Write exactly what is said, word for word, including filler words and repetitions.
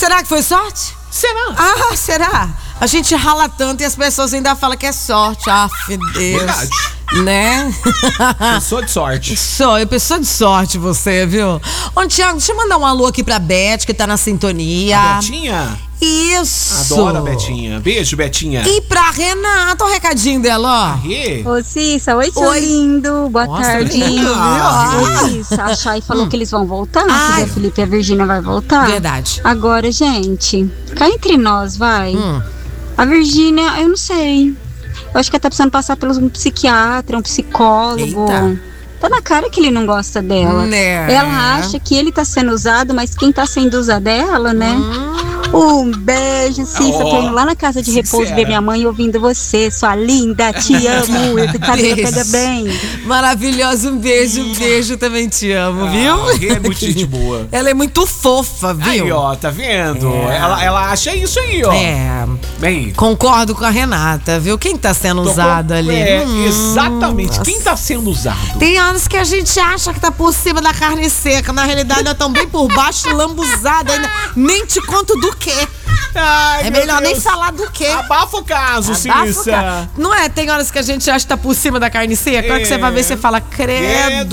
Será que foi sorte? Será? Ah, será? A gente rala tanto e as pessoas ainda falam que é sorte. Ah, Deus. Verdade. Né? Pessoa de sorte. Só, eu pessoa de sorte você, viu? Ô, Tiago, deixa eu mandar um alô aqui pra Beth, que tá na sintonia. A Betinha? Isso. Adoro a Betinha. Beijo, Betinha. E pra Renata, o recadinho dela, ó. E? Ô, Cissa, oi, tio Oi. lindo. Boa Nossa, tarde. ah, Ô, Cissa, a Chay falou Hum. que eles vão voltar, Ai. que o Felipe e a Virgínia vai voltar. Verdade. Agora, gente, cá entre nós, vai. Hum. A Virgínia, eu não sei. Eu acho que ela tá precisando passar pelos um psiquiatra, um psicólogo. Eita. Tá na cara que ele não gosta dela. Né? Ela acha que ele tá sendo usado, mas quem tá sendo usado é ela, né? Hum. Um beijo, Cissa. Oh, Tô indo lá na casa de repouso sincera. ver minha mãe ouvindo você, sua linda. Te amo. Esse cabelo Beijo. pega bem. Maravilhosa, um beijo, um beijo, também te amo, viu? Ah, é muito gente boa. Ela é muito fofa, viu? Aí, ó, tá vendo? É. Ela, ela acha isso aí, ó. É, Bem, concordo com a Renata, viu? Quem tá sendo tô usado com- ali? É, Hum, exatamente. nossa. Quem tá sendo usado? Tem horas que a gente acha que tá por cima da carne seca. Na realidade, nós estamos bem por baixo, lambuzada. Ainda nem te conto do quê. Ai, É meu melhor nem Deus. falar do quê. Abafa o caso, Abafa o Cissa. ca- Não é? Tem horas que a gente acha que tá por cima da carne seca. A hora que você vai ver, você fala, credo. Credo.